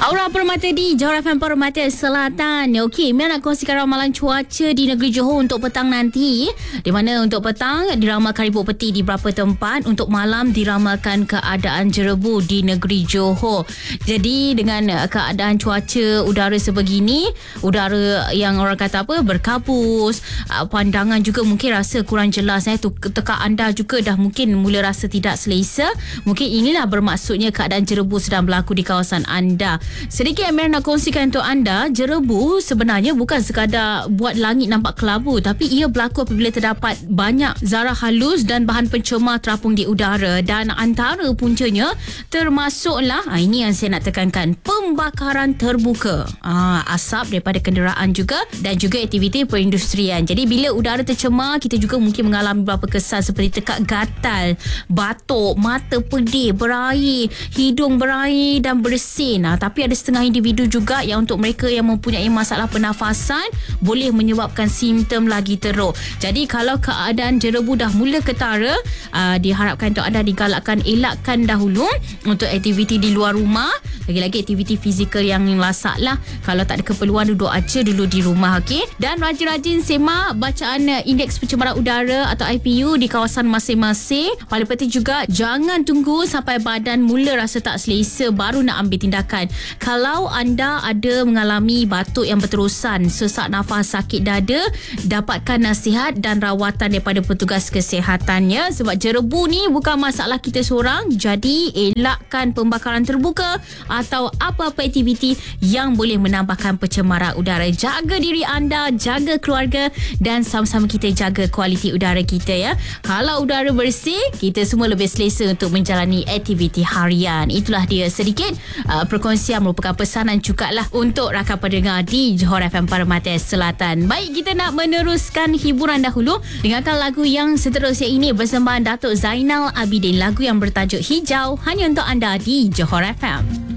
Aura Permata di Johor FM Permata Selatan. Okey, Mia nak kongsikan ramalan cuaca di negeri Johor untuk petang nanti. Di mana untuk petang diramalkan ribut peti di beberapa tempat. Untuk malam diramalkan keadaan jerebu di negeri Johor. Jadi dengan keadaan cuaca udara sebegini, udara yang orang kata apa, berkabus, pandangan juga mungkin rasa kurang jelas. Tekak anda juga dah mungkin mula rasa tidak selesa. Mungkin inilah bermaksudnya keadaan jerebu sedang berlaku di kawasan anda. Sedikit Amir nak kongsikan untuk anda, jerebu sebenarnya bukan sekadar buat langit nampak kelabu, tapi ia berlaku apabila terdapat banyak zarah halus dan bahan pencemar terapung di udara. Dan antara puncanya termasuklah, ini yang saya nak tekankan, pembakaran terbuka, asap daripada kenderaan juga, dan juga aktiviti perindustrian. Jadi bila udara tercemar, kita juga mungkin mengalami beberapa kesan seperti tekak gatal, batuk, mata pedih, berair, hidung berair dan bersin. Tapi ada setengah individu juga yang untuk mereka yang mempunyai masalah pernafasan boleh menyebabkan simptom lagi teruk. Jadi kalau keadaan jerebu dah mula ketara, diharapkan untuk anda digalakkan elakkan dahulu untuk aktiviti di luar rumah. Lagi-lagi aktiviti fizikal yang lasak lah. Kalau tak ada keperluan, duduk aja dulu di rumah, okey? Dan rajin-rajin semak bacaan indeks pencemaran udara atau IPU di kawasan masing-masing. Paling penting juga jangan tunggu sampai badan mula rasa tak selesa baru nak ambil tindakan. Kalau anda ada mengalami batuk yang berterusan, sesak nafas, sakit dada, dapatkan nasihat dan rawatan daripada petugas kesihatannya. Sebab jerebu ni bukan masalah kita seorang. Jadi elakkan pembakaran terbuka atau apa-apa aktiviti yang boleh menambahkan pencemaran udara. Jaga diri anda, jaga keluarga, dan sama-sama kita jaga kualiti udara kita, ya. Kalau udara bersih, kita semua lebih selesa untuk menjalani aktiviti harian. Itulah dia sedikit perkongsian merupakan pesanan juga lah untuk rakan pendengar di Johor FM Permata Selatan. Baik, kita nak meneruskan hiburan dahulu. Dengarkan lagu yang seterusnya ini bersembahan Datuk Zainal Abidin. Lagu yang bertajuk Hijau hanya untuk anda di Johor FM.